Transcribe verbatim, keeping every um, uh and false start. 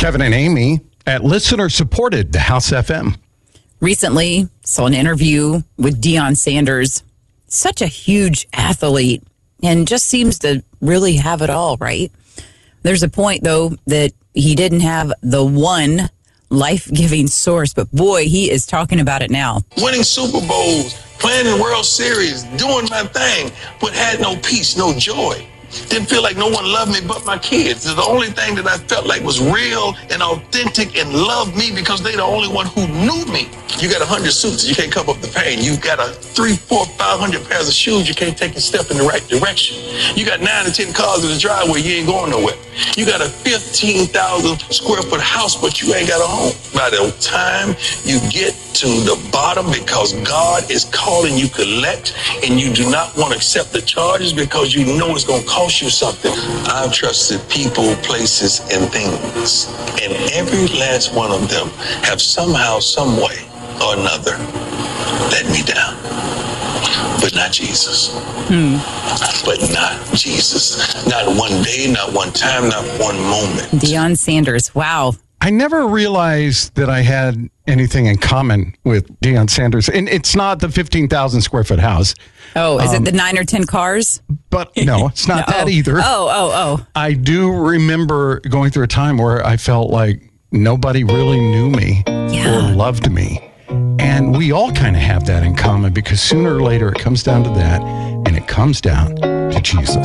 Kevin and Amy at listener-supported House F M. Recently, saw an interview with Deion Sanders. Such a huge athlete and just seems to really have it all, right? There's a point, though, that he didn't have the one life-giving source, but boy, he is talking about it now. Winning Super Bowls, playing in World Series, doing my thing, but had no peace, no joy. Didn't feel like no one loved me but my kids. The only thing that I felt like was real and authentic and loved me because they're the only one who knew me. You got a hundred suits, you can't cover up the pain. You've got a three, four, five hundred pairs of shoes, you can't take a step in the right direction. You got nine to ten cars in the driveway, you ain't going nowhere. You got a fifteen thousand square foot house, but you ain't got a home. By the time you get to the bottom, because God is calling you collect, and you do not want to accept the charges because you know it's going to cost you something. I've trusted people, places, and things, and every last one of them have somehow, some way or another let me down. But not Jesus. Hmm. But not Jesus. Not one day, not one time, not one moment. Deion Sanders. Wow. I never realized that I had anything in common with Deion Sanders. And it's not the fifteen thousand square foot house. Oh, is um, it the nine or ten cars? But no, it's not no. that either. Oh, oh, oh. I do remember going through a time where I felt like nobody really knew me Yeah. or loved me. And we all kind of have that in common because sooner or later it comes down to that, and it comes down to Jesus.